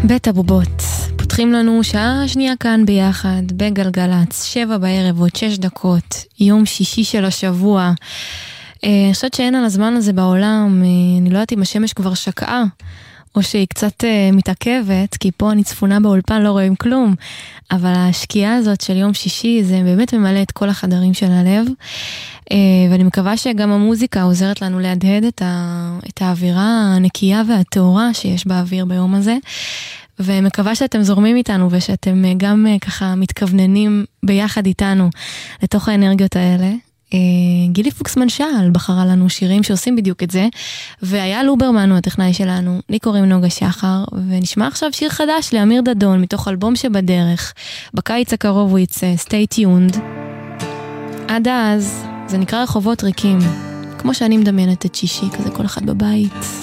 בית הבובות, פותחים לנו שעה שנייה כאן ביחד, בגלגלץ, 7 בערב, עוד 6 דקות, יום שישי של השבוע. אני חושבת שאין על הזמן הזה בעולם, אני לא יודעת אם השמש כבר שקעה, או שהיא קצת מתעכבת, כי פה אני צפונה באולפן, לא רואים כלום, אבל השקיעה הזאת של יום שישי, זה באמת ממלא את כל החדרים של הלב, ואני מקווה שגם המוזיקה עוזרת לנו להדהד את האווירה הנקייה והטהורה שיש באוויר ביום הזה, ומקווה שאתם זורמים איתנו, ושאתם גם ככה מתכווננים ביחד איתנו לתוך האנרגיות האלה. גילי פוקסמן שאל בחרה לנו שירים שעושים בדיוק את זה, והיה לוברמן הוא הטכנאי שלנו, לי קוראים נוגה שחר, ונשמע עכשיו שיר חדש לאמיר דדון מתוך אלבום שבדרך, בקיץ הקרוב הוא יצא, stay tuned. עד אז זה נקרא רחובות ריקים, כמו שאני מדמיינת את שישי, כזה כל אחד בבית